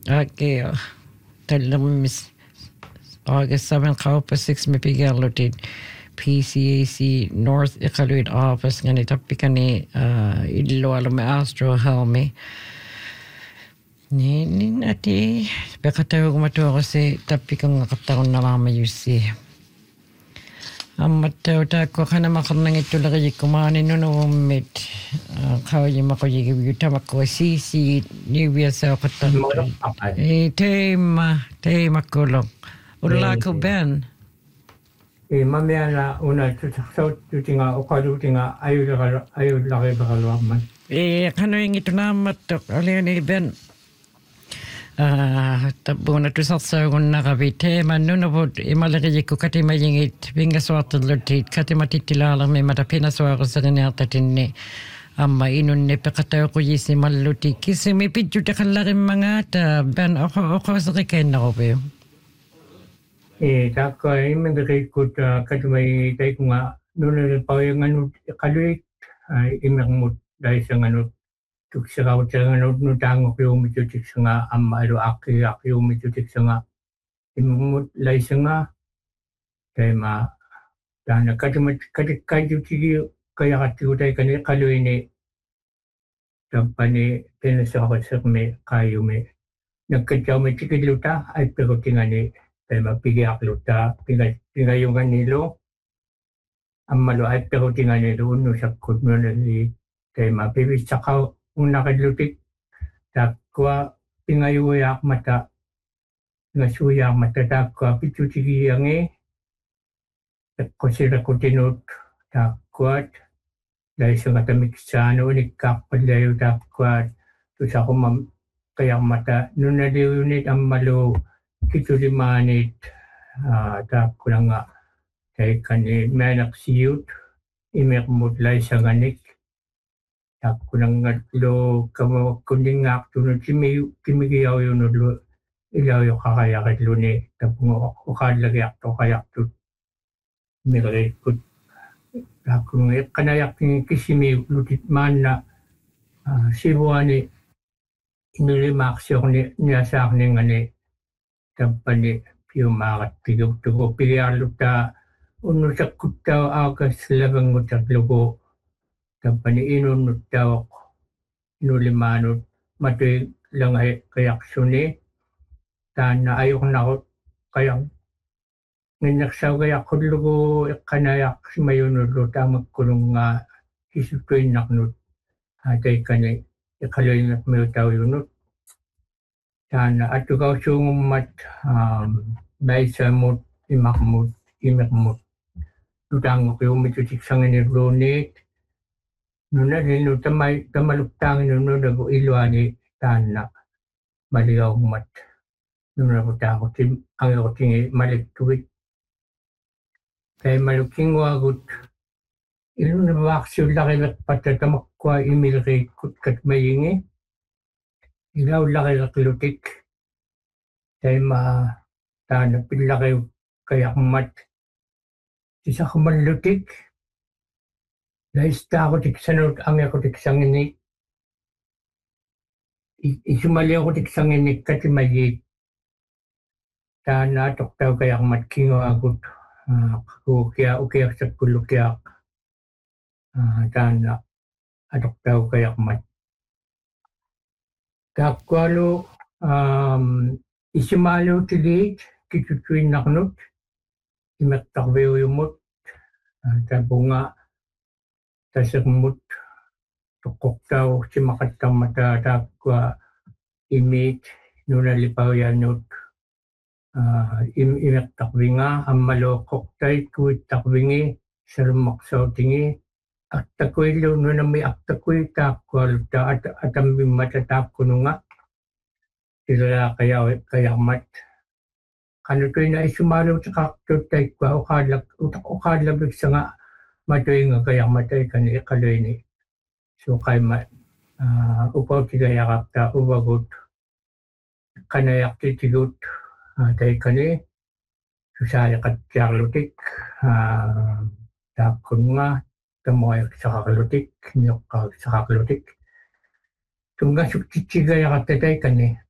Okay, mis August 7 kaupa 6 mipigalutid PCAC North Ikaluit office ngani tapikani idlo alame Astro Helmi. Ni nati pekataw kumato kasi tapikang nakataon na mama yusi. Amataw ta ko kana makarnang ito lagi kumani no mit kau yung makoy yuta mako si niya sa katan. Tema kulong. Ula ko ben. Mamaya na una sa tutinga o kalutinga ayo laki bakalwa man. Kano yung ito na matok aliyo ni ben. Tabo na to sa sagun na kabite man no po imalaki ko kati mayingit binga swat lutit kati matitila may matapina swa ko sa kanya tatinni amma inon ne pekataw ko yisi maluti kisi may pidyo ta kalarim mga ta ben ako sa kikain na ko po. Tako imendari ko kati may tayo nga noon pa yung ano kaluit imang dahil sa ano tuksa ko sa ano tango ko mitutik sa nga amalo aki mitutik sa nga imut lay sa nga kay ma dana kati kaya tayo kanil kaluit ni kampani pinasa ko sa me kayo me nagkadyaw may tikiluta ay pero tingani kay mapigyak luta pingayungan nilo amalo ay pero tinganilo no sa kudno na kay mapibis saka kung nakalutik takwa pingayuyak mata ngasuyak mata takwa pichuchigiyang takwa ko tinut takwat dahil sa katamik sa ano nikakpadlayo takwat to sa kumam kaya mata nung naliunit ang malo kito limanit takwa nga kay kani manak siyut imek mutlay sa ganik takwa nga lo kamo kuning nga tunod kimigiyaw yun lo ilaw yung kakayakit lo ni tapong ukadlagyak to kayak to miray kut takwa nga kanayak kisimi lutit man na sibuani inilimaksyon niya sa akin nga ni kampani piumakat tugo pilihan luta unusak kutaw agas labang utak lugo kampani inunutaw inulimanot matoy lang ay kayaksyon ni na ayok na ako kayang ninaksaw kayak lugo kanayak si mayunod luta magkulong nga isutoy naknut atay kanay ikaloy na mayutaw yunot sana at ikaw sumumat dahil sa mo't imakmut lutang ko mitutik sa nga nirunit nung na rin tamaluptangin nung nago ilwani sana maligaw mat nung nakuta ko ang ako tingi maliktuit kaya maluking wagut ilo na baksyo laki at patatamakwa imilkay kat mayingi ilaw laki lutik kaya tanap laki kaya mat isa ko malutik dahil sa ako tiksanot ang ako tiksangin isumali ako tiksangin kasi mayit sana toktaw kaya mat kingo agot kaya sa kulukyak sana atoktaw kaya mat kakwalo isimalo tilit kitutuin naknot imatakbew yumot tabunga tasakmut tukoktaw simakatang mata takwa imit nunalipaw yanot imek takbinga amalo koktay kuit takbingi sarmaksaw tingi aktakoy lo no na may aktakoy takwa luta atambing matatap kuno nga sila kaya mat kano to'y na isumalo sa kaktutay kwa ukadlag sa nga matoy nga kaya matay kani ikaloy ni so kay upaw tigaya kapta ubagot kanayak titigot tay kani susaya kat charlutik tapkon nga tamoy sa kaklutik nyok sa kaklutik tunga suktitigaya kapta tay kani